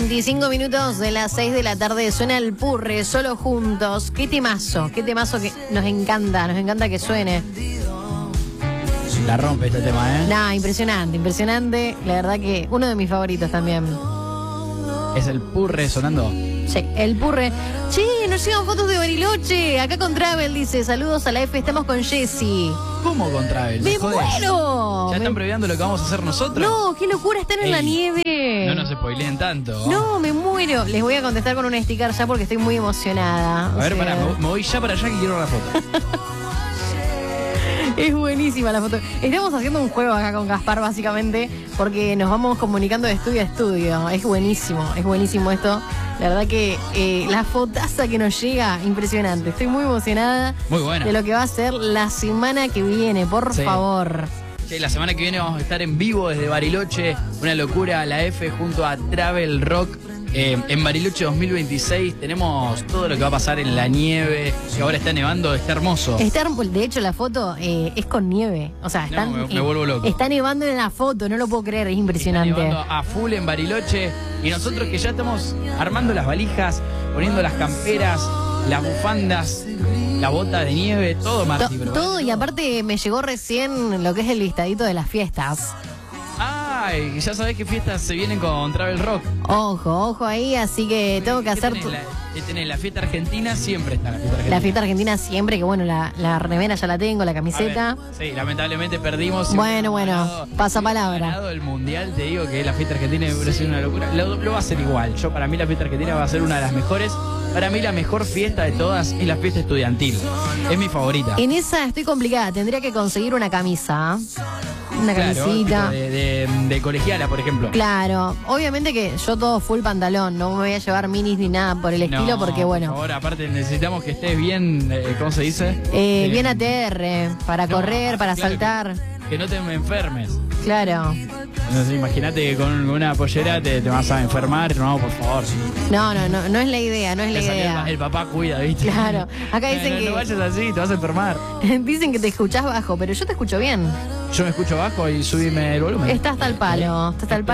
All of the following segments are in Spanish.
25 minutos de las 6 de la tarde suena el Purre, solo juntos. Qué temazo que nos encanta que suene. La rompe este tema, ¿eh? Nah, impresionante. La verdad que uno de mis favoritos también. Es el Purre sonando. Sí, el Purre. Che, nos llegan fotos de Bariloche. Acá con Travel dice, saludos a la F, estamos con Jessy. ¿Cómo con Travel? ¡Me muero! ¿Ya están previendo lo que vamos a hacer nosotros? No, qué locura, están en la nieve. No nos spoileen tanto. No, me muero. Les voy a contestar con un sticker ya porque estoy muy emocionada. A ver, pará, me voy ya para allá que quiero la foto. Es buenísima la foto. Estamos haciendo un juego acá con Gaspar, básicamente, porque nos vamos comunicando de estudio a estudio. Es buenísimo esto. La verdad que la fotaza que nos llega, impresionante. Estoy muy emocionada. Muy buena. De lo que va a ser la semana que viene, por favor. Sí, la semana que viene vamos a estar en vivo desde Bariloche. Una locura, la F junto a Travel Rock. En Bariloche 2026 tenemos todo lo que va a pasar en la nieve, que ahora está nevando, está hermoso. De hecho, la foto es con nieve. O sea, me vuelvo loco. Está nevando en la foto, no lo puedo creer, es impresionante. Está nevando a full en Bariloche y nosotros que ya estamos armando las valijas, poniendo las camperas, las bufandas, la bota de nieve, todo más. Todo, y aparte me llegó recién lo que es el listadito de las fiestas. Ay, ya sabés qué fiestas se vienen con Travel Rock. Ojo ahí, así que tengo que hacer... Tenés la fiesta argentina, siempre está la fiesta argentina. La fiesta argentina siempre, que bueno, la remera ya la tengo, la camiseta. Sí, lamentablemente perdimos. Bueno, pasapalabra. Ganado el mundial, te digo que la fiesta argentina me parece una locura. Lo va a hacer igual. Para mí la fiesta argentina va a ser una de las mejores. Para mí la mejor fiesta de todas es la fiesta estudiantil. Es mi favorita. En esa estoy complicada, tendría que conseguir una camisa. Una camisita. De colegiala, por ejemplo. Claro, obviamente que yo todo full pantalón, no me voy a llevar minis ni nada por el estilo, porque bueno. Por favor, aparte necesitamos que estés bien, ¿cómo se dice? Bien ATR, para correr, para saltar. Que no te enfermes. Claro. Entonces, imagínate que con una pollera te vas a enfermar. No, por favor. No es la idea, no es la idea. El papá cuida, ¿viste? Claro. Acá dicen que... No vayas así, te vas a enfermar. Dicen que te escuchás bajo, pero yo te escucho bien. Yo me escucho bajo y subime el volumen. Estás hasta el palo. Estoy al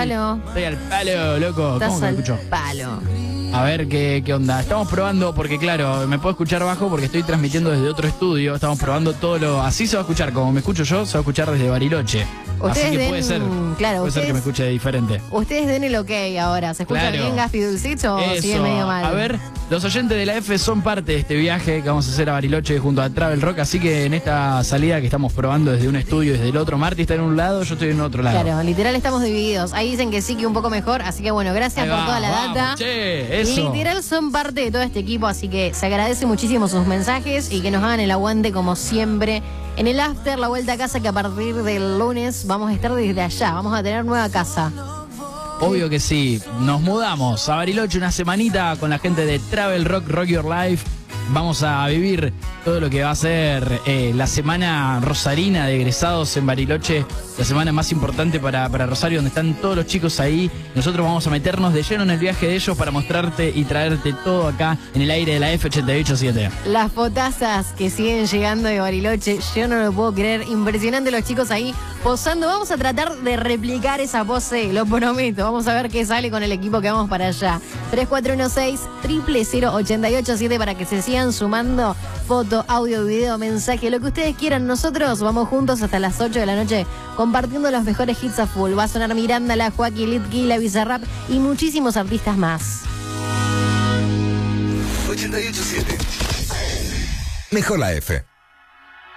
palo, loco. Estás ¿Cómo me escucho? Palo. A ver qué onda. Estamos probando, porque claro, me puedo escuchar bajo porque estoy transmitiendo desde otro estudio. Estamos probando todo lo... Así se va a escuchar, como me escucho yo, se va a escuchar desde Bariloche. Así que puede ser que me escuche diferente. Ustedes den el ok ahora. ¿Se escucha bien Gaspi Dulcito o sigue medio mal? A ver, los oyentes de la F son parte de este viaje que vamos a hacer a Bariloche junto a Travel Rock. Así que en esta salida que estamos probando desde un estudio, desde el otro, Marti está en un lado, yo estoy en otro lado. Claro, literal estamos divididos. Ahí dicen que sí, que un poco mejor. Así que bueno, gracias por toda la data. Che, eso. Literal son parte de todo este equipo, así que se agradece muchísimo sus mensajes y que nos hagan el aguante como siempre. En el after, la vuelta a casa, que a partir del lunes vamos a estar desde allá, vamos a tener nueva casa. Obvio que sí, nos mudamos a Bariloche una semanita con la gente de Travel Rock, Rock Your Life. Vamos a vivir todo lo que va a ser la semana rosarina de egresados en Bariloche, la semana más importante para Rosario, donde están todos los chicos ahí. Nosotros vamos a meternos de lleno en el viaje de ellos para mostrarte y traerte todo acá en el aire de la F887. Las fotazas que siguen llegando de Bariloche, yo no lo puedo creer. Impresionante los chicos ahí posando. Vamos a tratar de replicar esa pose, lo prometo. Vamos a ver qué sale con el equipo que vamos para allá. 3416-000-887 para que se sigan sumando foto, audio, video, mensaje, lo que ustedes quieran. Nosotros vamos juntos hasta las 8 de la noche compartiendo los mejores hits a full. Va a sonar Miranda, la Joaquín, Litki, la Bizarrap y muchísimos artistas más. 887. Mejor la F.